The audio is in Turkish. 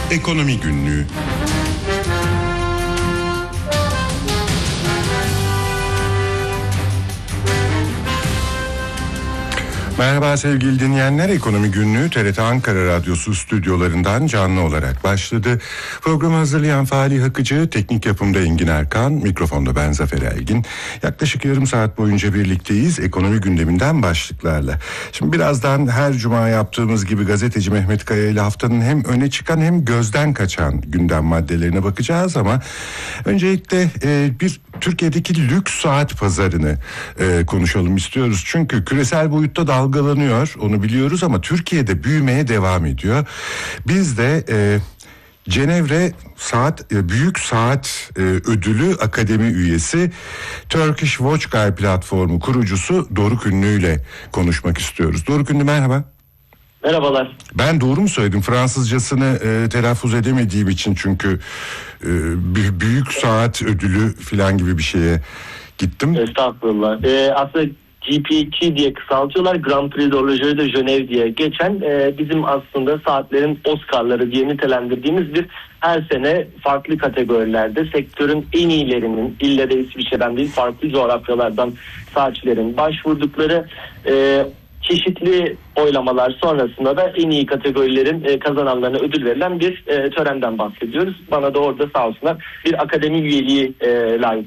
Ekonomi Günlüğü. Merhaba sevgili dinleyenler, Ekonomi Günlüğü TRT Ankara Radyosu stüdyolarından canlı olarak başladı. Programı hazırlayan Falih Akıcı, teknik yapımda Engin Erkan, mikrofonda ben Zafer Elgin. Yaklaşık yarım saat boyunca birlikteyiz ekonomi gündeminden başlıklarla. Şimdi birazdan her cuma yaptığımız gibi gazeteci Mehmet Kaya ile haftanın hem öne çıkan hem gözden kaçan gündem maddelerine bakacağız ama öncelikle bir Türkiye'deki lüks saat pazarını konuşalım istiyoruz. Çünkü küresel boyutta dalgalanıyor, onu biliyoruz ama Türkiye'de büyümeye devam ediyor. Biz de Cenevre Büyük Saat Ödülü Akademi üyesi Turkish Watch Guy platformu kurucusu Doruk Ünlü ile konuşmak istiyoruz. Doruk Ünlü, merhaba. Merhabalar. Ben doğru mu söyledim? Fransızcasını telaffuz edemediğim için, çünkü büyük saat ödülü falan gibi bir şeye gittim. Estağfurullah. Aslında GP2 diye kısaltıyorlar. Grand Prix d'Horlogerie de Genève diye geçen bizim aslında saatlerin Oscar'ları diye nitelendirdiğimiz bir her sene farklı kategorilerde sektörün en iyilerinin, ille de İsviçre'den değil farklı coğrafyalardan saatçilerin başvurdukları çeşitli oylamalar sonrasında da en iyi kategorilerin kazananlarına ödül verilen bir törenden bahsediyoruz. Bana da orada sağ olsunlar bir akademi üyeliği layık